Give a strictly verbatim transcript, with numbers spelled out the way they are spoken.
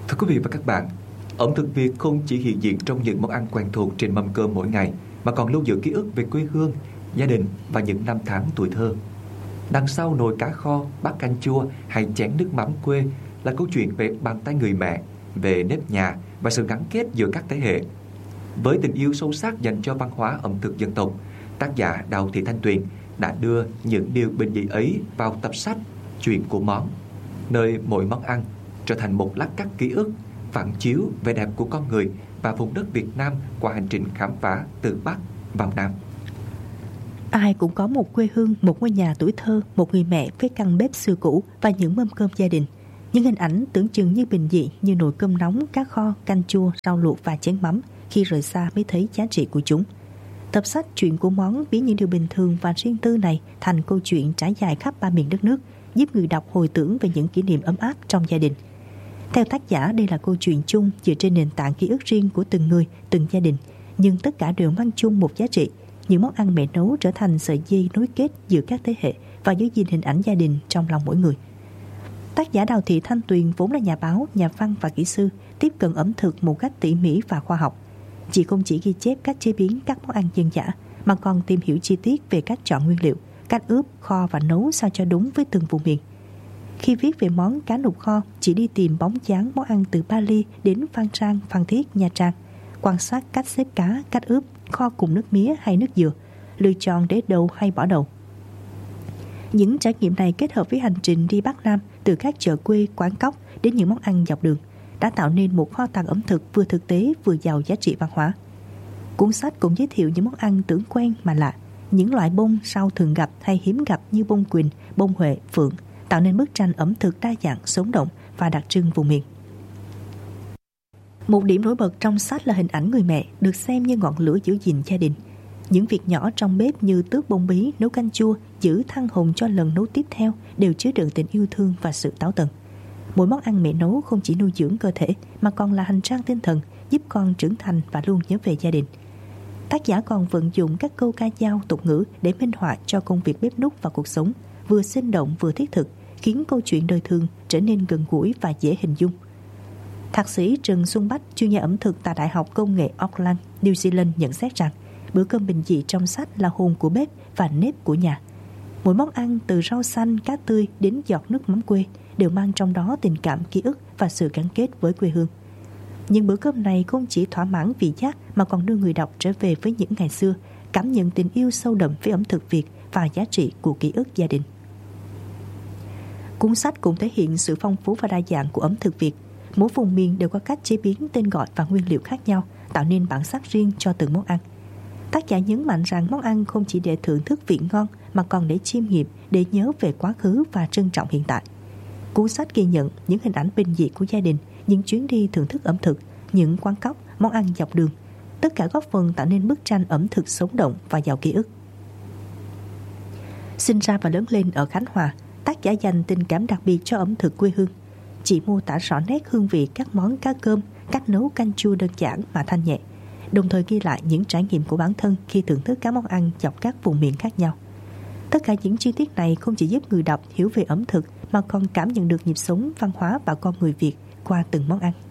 Thưa quý vị và các bạn, ẩm thực Việt không chỉ hiện diện trong những món ăn quen thuộc trên mâm cơm mỗi ngày, mà còn lưu giữ ký ức về quê hương, gia đình và những năm tháng tuổi thơ. Đằng sau nồi cá kho, bát canh chua hay chén nước mắm quê là câu chuyện về bàn tay người mẹ, về nếp nhà và sự gắn kết giữa các thế hệ. Với tình yêu sâu sắc dành cho văn hóa ẩm thực dân tộc, tác giả Đào Thị Thanh Tuyền đã đưa những điều bình dị ấy vào tập sách Chuyện của món, nơi mỗi món ăn trở thành một lát cắt ký ức, phản chiếu vẻ đẹp của con người và vùng đất Việt Nam qua hành trình khám phá từ Bắc vào Nam. Ai cũng có một quê hương, một ngôi nhà tuổi thơ, một người mẹ với căn bếp xưa cũ và những mâm cơm gia đình. Những hình ảnh tưởng chừng như bình dị như nồi cơm nóng, cá kho, canh chua, rau luộc và chén mắm, khi rời xa mới thấy giá trị của chúng. Tập sách Chuyện của món biến những điều bình thường và riêng tư này thành câu chuyện trải dài khắp ba miền đất nước, giúp người đọc hồi tưởng về những kỷ niệm ấm áp trong gia đình. Theo tác giả, đây là câu chuyện chung dựa trên nền tảng ký ức riêng của từng người, từng gia đình, nhưng tất cả đều mang chung một giá trị. Những món ăn mẹ nấu trở thành sợi dây nối kết giữa các thế hệ và giữ gìn hình ảnh gia đình trong lòng mỗi người. Tác giả Đào Thị Thanh Tuyền vốn là nhà báo, nhà văn và kỹ sư, tiếp cận ẩm thực một cách tỉ mỉ và khoa học. Chị không chỉ ghi chép cách chế biến các món ăn dân dã, mà còn tìm hiểu chi tiết về cách chọn nguyên liệu, cách ướp, kho và nấu sao cho đúng với từng vùng miền. Khi viết về món cá nục kho, chị đi tìm bóng dáng món ăn từ Bali đến Phan Rang, Phan Thiết, Nha Trang, quan sát cách xếp cá, cách ướp, kho cùng nước mía hay nước dừa, lựa chọn để đầu hay bỏ đầu. Những trải nghiệm này kết hợp với hành trình đi Bắc Nam, từ các chợ quê, quán cóc đến những món ăn dọc đường, đã tạo nên một kho tàng ẩm thực vừa thực tế vừa giàu giá trị văn hóa. Cuốn sách cũng giới thiệu những món ăn tưởng quen mà lạ, những loại bông sau thường gặp hay hiếm gặp như bông quỳnh, bông huệ, phượng, tạo nên bức tranh ẩm thực đa dạng, sống động và đặc trưng vùng miền. Một điểm nổi bật trong sách là hình ảnh người mẹ được xem như ngọn lửa giữ gìn gia đình. Những việc nhỏ trong bếp như tước bông bí, nấu canh chua, giữ than hồng cho lần nấu tiếp theo đều chứa đựng tình yêu thương và sự táo tận. Mỗi món ăn mẹ nấu không chỉ nuôi dưỡng cơ thể mà còn là hành trang tinh thần, giúp con trưởng thành và luôn nhớ về gia đình. Tác giả còn vận dụng các câu ca dao, tục ngữ để minh họa cho công việc bếp núc và cuộc sống, vừa sinh động vừa thiết thực, khiến câu chuyện đời thường trở nên gần gũi và dễ hình dung. Thạc sĩ Trần Xuân Bách, chuyên gia ẩm thực tại Đại học Công nghệ Auckland, New Zealand nhận xét rằng bữa cơm bình dị trong sách là hồn của bếp và nếp của nhà. Mỗi món ăn từ rau xanh, cá tươi đến giọt nước mắm quê đều mang trong đó tình cảm, ký ức và sự gắn kết với quê hương. Nhưng bữa cơm này không chỉ thỏa mãn vị giác mà còn đưa người đọc trở về với những ngày xưa, cảm nhận tình yêu sâu đậm với ẩm thực Việt và giá trị của ký ức gia đình. Cuốn sách cũng thể hiện sự phong phú và đa dạng của ẩm thực Việt. Mỗi vùng miền đều có cách chế biến, tên gọi và nguyên liệu khác nhau, tạo nên bản sắc riêng cho từng món ăn. Tác giả nhấn mạnh rằng món ăn không chỉ để thưởng thức vị ngon mà còn để chiêm nghiệm, để nhớ về quá khứ và trân trọng hiện tại. Cuốn sách ghi nhận những hình ảnh bình dị của gia đình, những chuyến đi thưởng thức ẩm thực, những quán cóc, món ăn dọc đường. Tất cả góp phần tạo nên bức tranh ẩm thực sống động và giàu ký ức. Sinh ra và lớn lên ở Khánh Hòa, tác giả dành tình cảm đặc biệt cho ẩm thực quê hương. Chị mô tả rõ nét hương vị các món cá cơm, cách nấu canh chua đơn giản mà thanh nhẹ, đồng thời ghi lại những trải nghiệm của bản thân khi thưởng thức các món ăn dọc các vùng miền khác nhau. Tất cả những chi tiết này không chỉ giúp người đọc hiểu về ẩm thực mà còn cảm nhận được nhịp sống, văn hóa và con người Việt qua từng món ăn.